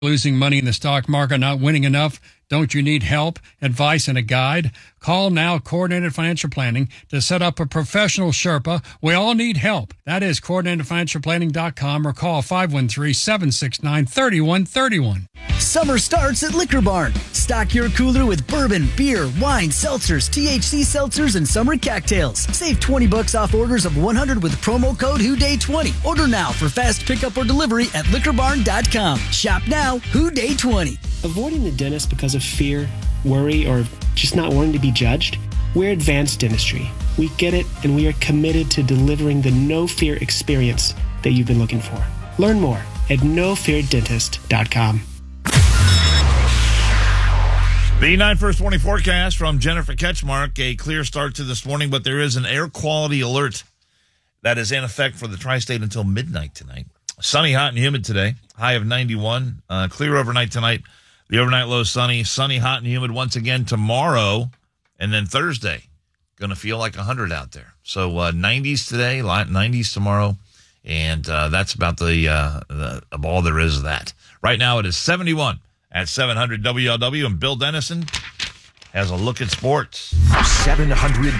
Losing money in the stock market, not winning enough? Don't you need help, advice, and a guide? Call now Coordinated Financial Planning to set up a professional Sherpa. We all need help. That is coordinatedfinancialplanning.com or call 513-769-3131. Summer starts at Liquor Barn. Stock your cooler with bourbon, beer, wine, seltzers, THC seltzers, and summer cocktails. Save $20 off orders of 100 with promo code WHODAY20. Order now for fast pickup or delivery at liquorbarn.com. Shop now, WHODAY20. Avoiding the dentist because of fear, worry, or just not wanting to be judged? We're Advanced Dentistry. We get it, and we are committed to delivering the no-fear experience that you've been looking for. Learn more at nofeardentist.com. The 9 First Warning forecast from Jennifer Ketchmark. A clear start to this morning, but there is an air quality alert that is in effect for the tri-state until midnight tonight. Sunny, hot, and humid today. High of 91. Clear overnight tonight. The overnight low sunny, hot, and humid once again tomorrow, and then Thursday. Going to feel like 100 out there. So 90s today, 90s tomorrow, and that's about the all there is of that. Right now it is 71 at 700 WLW, and Bill Dennison has a look at sports. 700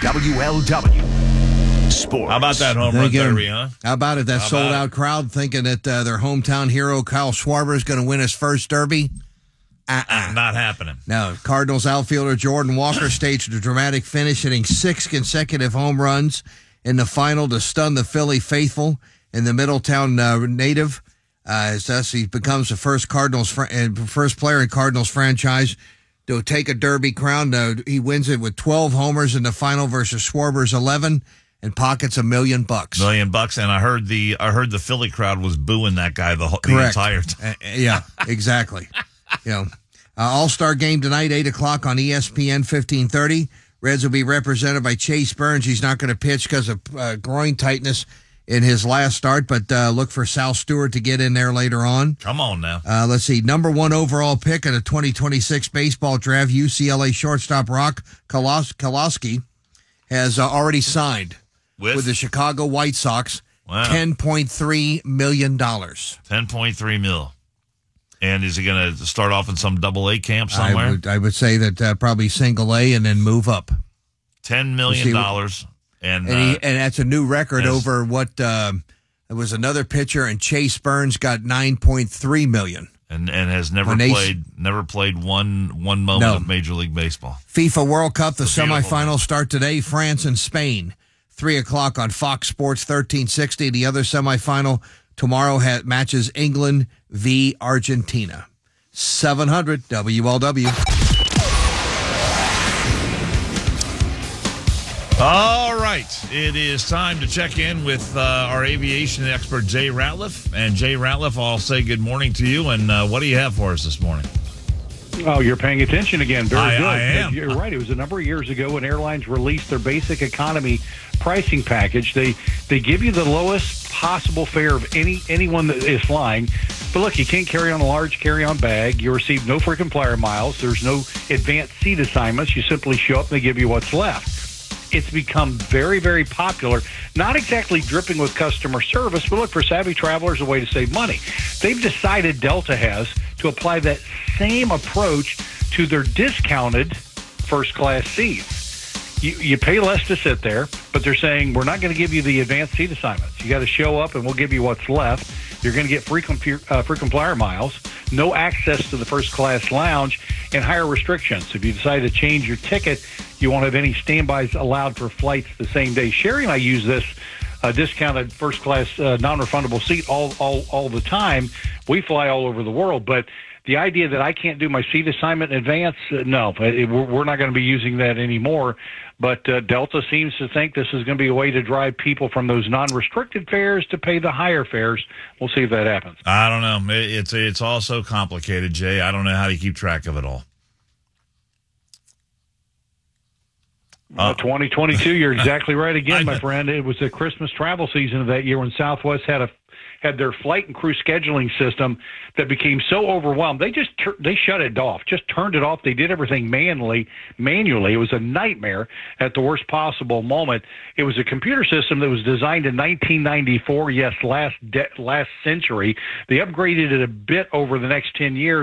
WLW. Sports. How about that home run derby, huh? How about it? That sold-out crowd thinking that their hometown hero, Kyle Schwarber, is going to win his first derby. Not happening. No, Cardinals outfielder Jordan Walker staged a dramatic finish, hitting 6 consecutive home runs in the final to stun the Philly faithful in the Middletown native. Thus, he becomes the first first player in Cardinals franchise to take a derby crown. He wins it with 12 homers in the final versus Schwarber's 11. And pockets $1 million. $1 million, and I heard the Philly crowd was booing that guy the entire time. Yeah, exactly. All-Star game tonight, 8 o'clock on ESPN 1530. Reds will be represented by Chase Burns. He's not going to pitch because of groin tightness in his last start, but look for Sal Stewart to get in there later on. Come on now. Let's see. Number 1 overall pick in the 2026 baseball draft, UCLA shortstop Rock Koloski has already signed with the Chicago White Sox. Wow. $10.3 million. $10.3 million. And is he going to start off in some AA camp somewhere? I would say that probably single A and then move up. $10 million. And that's a new record over what there was another pitcher, and Chase Burns got $9.3 million. And has never played one moment of Major League Baseball. FIFA World Cup, the semifinals start today. France and Spain, 3 o'clock on Fox Sports 1360. The other semifinal tomorrow matches England v. Argentina. 700 WLW. All right. It is time to check in with our aviation expert, Jay Ratliff. And Jay Ratliff, I'll say good morning to you. And what do you have for us this morning? Oh, you're paying attention again. Very good. I am. You're right. It was a number of years ago when airlines released their basic economy pricing package. They give you the lowest possible fare of anyone that is flying. But look, you can't carry on a large carry-on bag. You receive no frequent flyer miles. There's no advanced seat assignments. You simply show up and they give you what's left. It's become very, very popular. Not exactly dripping with customer service, but look, for savvy travelers, a way to save money. They've decided, Delta has, to apply that same approach to their discounted first-class seats. You pay less to sit there, but they're saying, we're not going to give you the advanced seat assignments. You got to show up, and we'll give you what's left. You're going to get frequent flyer miles, no access to the first-class lounge, and higher restrictions. If you decide to change your ticket, you won't have any standbys allowed for flights the same day. Sherry and I use this discounted first-class non-refundable seat all the time. We fly all over the world, but the idea that I can't do my seat assignment in advance, no, we're not going to be using that anymore. But Delta seems to think this is going to be a way to drive people from those non-restricted fares to pay the higher fares. We'll see if that happens. I don't know. It's all so complicated, Jay. I don't know how to keep track of it all. 2022, you're exactly right again, my friend. It was the Christmas travel season of that year when Southwest had had their flight and crew scheduling system that became so overwhelmed. They shut it off, just turned it off. They did everything manually. It was a nightmare at the worst possible moment. It was a computer system that was designed in 1994, yes, last century. They upgraded it a bit over the next 10 years.